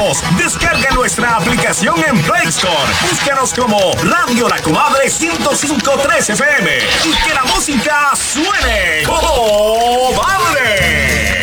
escucharnos. Descarga nuestra aplicación en Play Store. Búscanos como Radio La Comadre 105.3 FM y que la música